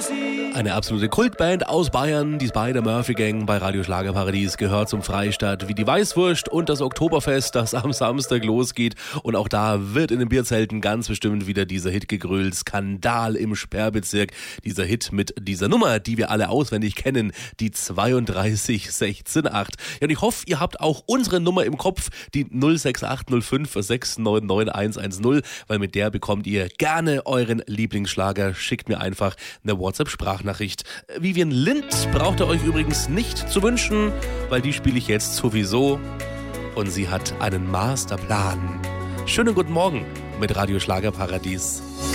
Eine absolute Kultband aus Bayern, die Spider-Murphy Gang bei Radio Schlagerparadies, gehört zum Freistaat wie die Weißwurst und das Oktoberfest, das am Samstag losgeht. Und auch da wird in den Bierzelten ganz bestimmt wieder dieser Hit gegrölt. Skandal im Sperrbezirk. Dieser Hit mit dieser Nummer, die wir alle auswendig kennen, die 32168. Ja, und ich hoffe, ihr habt auch unsere Nummer im Kopf, die 06805 699 110, weil mit der bekommt ihr gerne euren Lieblingsschlager. Schickt mir einfach eine WhatsApp-Sprachnachricht. Vivian Lind braucht ihr euch übrigens nicht zu wünschen, weil die spiele ich jetzt sowieso. Und sie hat einen Masterplan. Schönen guten Morgen mit Radio Schlagerparadies.